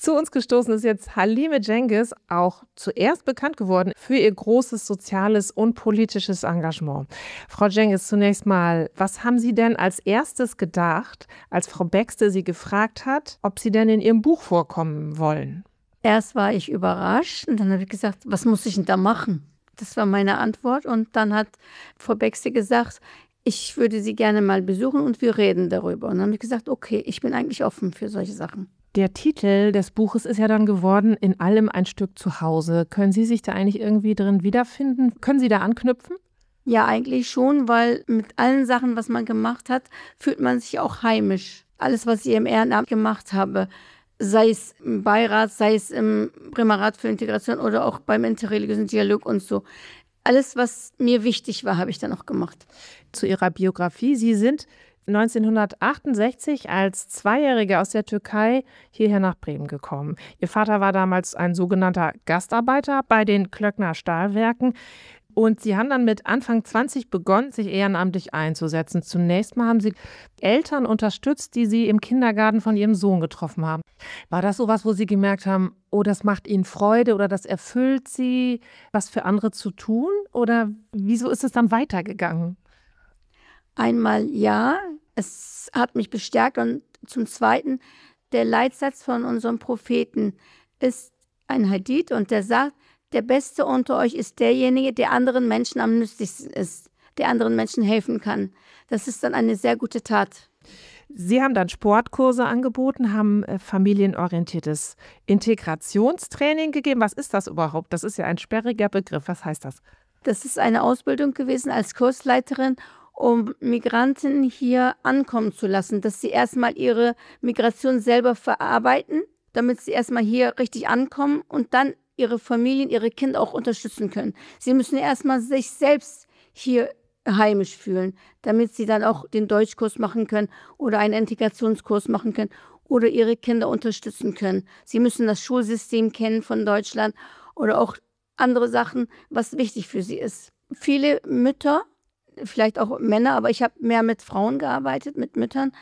Zu uns gestoßen ist jetzt Halime Cengiz, auch zuerst bekannt geworden für ihr großes soziales und politisches Engagement. Frau Cengiz, zunächst mal, was haben Sie denn als erstes gedacht, als Frau Baxte Sie gefragt hat, ob Sie denn in Ihrem Buch vorkommen wollen? Erst war ich überrascht und dann habe ich gesagt, was muss ich denn da machen? Das war meine Antwort und dann hat Frau Baxte gesagt, ich würde Sie gerne mal besuchen und wir reden darüber. Und dann habe ich gesagt, okay, ich bin eigentlich offen für solche Sachen. Der Titel des Buches ist ja dann geworden, in allem ein Stück zu Hause. Können Sie sich da eigentlich irgendwie drin wiederfinden? Können Sie da anknüpfen? Ja, eigentlich schon, weil mit allen Sachen, was man gemacht hat, fühlt man sich auch heimisch. Alles, was ich im Ehrenamt gemacht habe, sei es im Beirat, sei es im Bremer Rat für Integration oder auch beim interreligiösen Dialog und so. Alles, was mir wichtig war, habe ich dann auch gemacht. Zu Ihrer Biografie. Sie sind 1968 als Zweijährige aus der Türkei hierher nach Bremen gekommen. Ihr Vater war damals ein sogenannter Gastarbeiter bei den Klöckner Stahlwerken. Und Sie haben dann mit Anfang 20 begonnen, sich ehrenamtlich einzusetzen. Zunächst mal haben Sie Eltern unterstützt, die Sie im Kindergarten von Ihrem Sohn getroffen haben. War das sowas, wo Sie gemerkt haben, oh, das macht Ihnen Freude oder das erfüllt Sie, was für andere zu tun? Oder wieso ist es dann weitergegangen? Einmal ja, es hat mich bestärkt und zum Zweiten, der Leitsatz von unserem Propheten ist ein Hadith und der sagt, der Beste unter euch ist derjenige, der anderen Menschen am nützlichsten ist, der anderen Menschen helfen kann. Das ist dann eine sehr gute Tat. Sie haben dann Sportkurse angeboten, haben familienorientiertes Integrationstraining gegeben. Was ist das überhaupt? Das ist ja ein sperriger Begriff. Was heißt das? Das ist eine Ausbildung gewesen als Kursleiterin, um Migranten hier ankommen zu lassen, dass sie erstmal ihre Migration selber verarbeiten, damit sie erstmal hier richtig ankommen und dann ihre Familien, ihre Kinder auch unterstützen können. Sie müssen erstmal sich selbst hier heimisch fühlen, damit sie dann auch den Deutschkurs machen können oder einen Integrationskurs machen können oder ihre Kinder unterstützen können. Sie müssen das Schulsystem kennen von Deutschland oder auch andere Sachen, was wichtig für sie ist. Viele Mütter, vielleicht auch Männer, aber ich habe mehr mit Frauen gearbeitet, mit Müttern,